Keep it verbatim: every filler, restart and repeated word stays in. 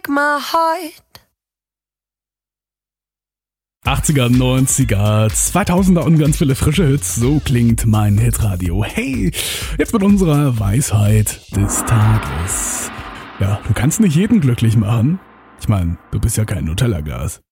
my heart. achtziger, neunziger, zweitausender und ganz viele frische Hits. So klingt mein Hitradio. Hey, jetzt mit unserer Weisheit des Tages. Ja, du kannst nicht jeden glücklich machen. Ich meine, du bist ja kein Nutella-Gas.